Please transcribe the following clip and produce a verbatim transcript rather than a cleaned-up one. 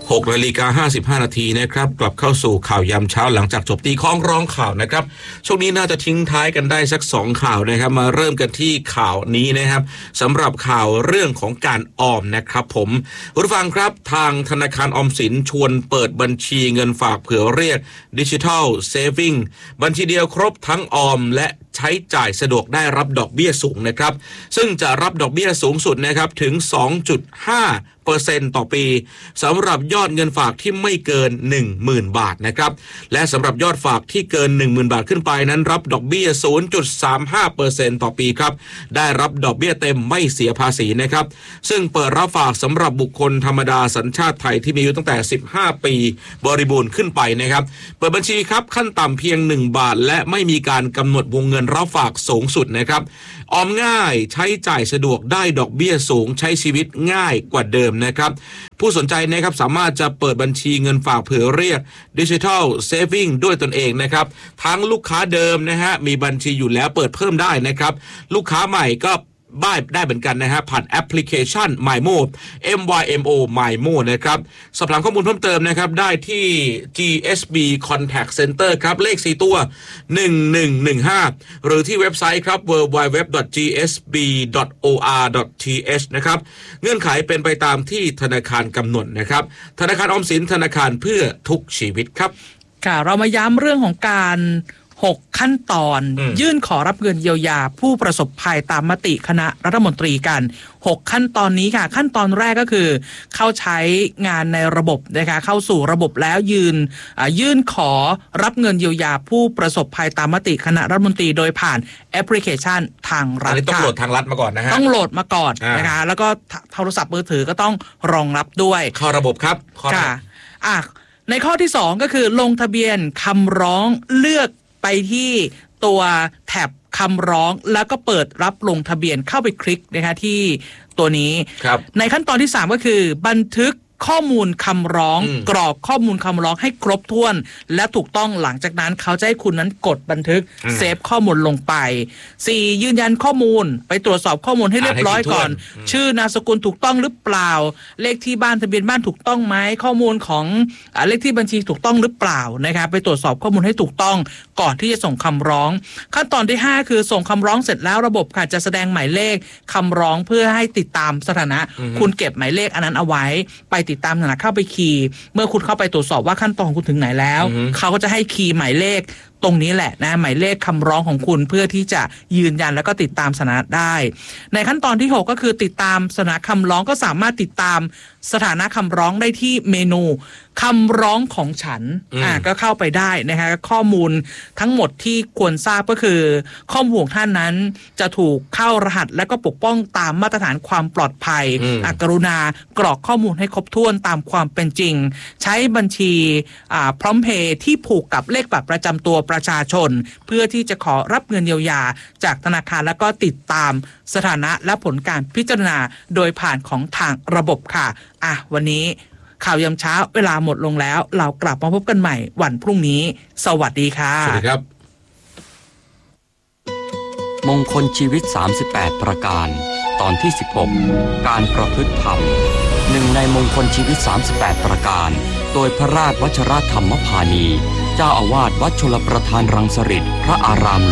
หกนาฬิกาห้าสิบห้านาทีนะครับกลับเข้าสู่ข่าวยามเช้าหลังจากจบตีข้องร้องข่าวนะครับช่วงนี้น่าจะทิ้งท้ายกันได้สักสองข่าวนะครับมาเริ่มกันที่ข่าวนี้นะครับสำหรับข่าวเรื่องของการออมนะครับผมผู้ฟังครับทางธนาคารออมสินชวนเปิดบัญชีเงินฝากเผื่อเรียกดิจิทัลเซฟวิ่งบัญชีเดียวครบทั้งออมและใช้จ่ายสะดวกได้รับดอกเบี้ยสูงนะครับซึ่งจะรับดอกเบี้ยสูงสุดนะครับถึง สองจุดห้าเปอร์เซ็นต์ ต่อปีสำหรับยอดเงินฝากที่ไม่เกิน หนึ่งหมื่น บาทนะครับและสำหรับยอดฝากที่เกิน หนึ่งหมื่น บาทขึ้นไปนั้นรับดอกเบี้ย ศูนย์จุดสามห้าเปอร์เซ็นต์ ต่อปีครับได้รับดอกเบี้ยเต็มไม่เสียภาษีนะครับซึ่งเปิดรับฝากสำหรับบุคคลธรรมดาสัญชาติไทยที่มีอายุตั้งแต่สิบห้าปีบริบูรณ์ขึ้นไปนะครับเปิดบัญชีครับขั้นต่ำเพียงหนึ่งบาทและไม่มีการกำหนดวงเงินรับฝากสูงสุดนะครับออมง่ายใช้จ่ายสะดวกได้ดอกเบี้ยสูงใช้ชีวิตง่ายกว่าเดิมนะครับผู้สนใจนะครับสามารถจะเปิดบัญชีเงินฝากเผื่อเรียกดิจิทัลเซฟวิ่งด้วยตนเองนะครับทั้งลูกค้าเดิมนะฮะมีบัญชีอยู่แล้วเปิดเพิ่มได้นะครับลูกค้าใหม่ก็บ้ายได้เหมือนกันนะฮะผ่านแอปพลิเคชัน มายโม เอ็ม วาย เอ็ม โอ มายโม นะครับสอบถามข้อมูลเพิ่มเติมนะครับได้ที่ จี เอส บี Contact Center ครับเลขสี่ตัวหนึ่งหนึ่งหนึ่งห้าหรือที่เว็บไซต์ครับ ดับเบิลยู ดับเบิลยู ดับเบิลยู ดอท จี เอส บี ดอท โอ อาร์ ดอท ที เอช นะครับเงื่อนไขเป็นไปตามที่ธนาคารกำหนดนะครับธนาคารออมสินธนาคารเพื่อทุกชีวิตครับค่ะเรามาย้ำเรื่องของการหกขั้นตอนยื่นขอรับเงินเยียวยาผู้ประสบภัยตามมติคณะรัฐมนตรีกันหกขั้นตอนนี้ค่ะขั้นตอนแรกก็คือเข้าใช้งานในระบบนะคะเข้าสู่ระบบแล้วยืนยื่นขอรับเงินเยียวยาผู้ประสบภัยตามมติคณะรัฐมนตรีโดยผ่านแอปพลิเคชันทางรัฐค่ะต้องโหลดทางรัฐมาก่อนนะฮะต้องโหลดมาก่อนนะคะแล้วก็โทรศัพท์มือถือก็ต้องรองรับด้วยเข้าระบบครับค่ะอ่ะในข้อที่สองก็คือลงทะเบียนคำร้องเลือกไปที่ตัวแท็บคำร้องแล้วก็เปิดรับลงทะเบียนเข้าไปคลิกนะคะที่ตัวนี้ในขั้นตอนที่สามก็คือบันทึกข้อมูลคำร้องกรอกข้อมูลคำร้องให้ครบถ้วนและถูกต้องหลังจากนั้นเขาจะให้คุณนั้นกดบันทึกเซฟข้อมูลลงไปสี่ยืนยันข้อมูลไปตรวจสอบข้อมูลให้เรียบร้อยก่อนชื่อนามสกุลถูกต้องหรือเปล่าเลขที่บ้านทะเบียนบ้านถูกต้องไหมข้อมูลของเลขที่บัญชีถูกต้องหรือเปล่านะคะไปตรวจสอบข้อมูลให้ถูกต้องก่อนที่จะส่งคำร้องขั้นตอนที่ห้าคือส่งคำร้องเสร็จแล้วระบบค่ะจะแสดงหมายเลขคำร้องเพื่อให้ติดตามสถานะคุณเก็บหมายเลขอันนั้นเอาไว้ไปติดตามสถานะเข้าไปคีย์เมื่อคุณเข้าไปตรวจสอบว่าขั้นตอนของคุณถึงไหนแล้วเขาก็จะให้คีย์หมายเลขตรงนี้แหละนะหมายเลขคำร้องของคุณเพื่อที่จะยืนยันแล้วก็ติดตามสถานะได้ในขั้นตอนที่หกก็คือติดตามสถานะคำร้องก็สามารถติดตามสถานะคำร้องได้ที่เมนูคำร้องของฉันอ่าก็เข้าไปได้นะคะข้อมูลทั้งหมดที่ควรทราบก็คือข้อมูลของท่านนั้นจะถูกเข้ารหัสและก็ปกป้องตามมาตรฐานความปลอดภัยกรุณากรอกข้อมูลให้ครบถ้วนตามความเป็นจริงใช้บัญชีอ่าพร้อมเพย์ที่ผูกกับเลขบัตรประจำตัวประชาชนเพื่อที่จะขอรับเงินเยียวยาจากธนาคารแล้วก็ติดตามสถานะและผลการพิจารณาโดยผ่านของทางระบบค่ะอ่ะวันนี้ข่าวยามเช้าเวลาหมดลงแล้วเรากลับมาพบกันใหม่วันพรุ่งนี้สวัสดีค่ะสวัสดีครับมงคลชีวิตสามสิบแปดประการตอนที่สิบหกการประพฤติธรรมหนึ่งในมงคลชีวิตสามสิบแปดประการโดยพระราชวชรธรรมพานีเจ้าอาวาสวัดชลประทานรังสฤษฎิพระอาราม